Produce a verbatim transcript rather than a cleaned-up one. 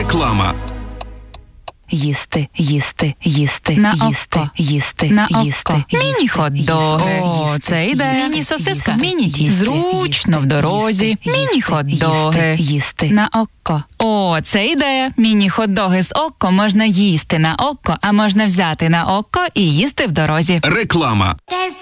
Реклама. Їсти, їсти, їсти, На їсти, око. їсти, На їсти, око. їсти, Міні-хот-доги. їсти, О, це ідея. їсти, Міні-сосиска. їсти, Міні-тісто. їсти, Зручно в дорозі. їсти, Міні-хот-доги. їсти, їсти. На око. О, це ідея. Міні-хот-доги з око можна їсти на око, а можна взяти на око і їсти в дорозі. Реклама.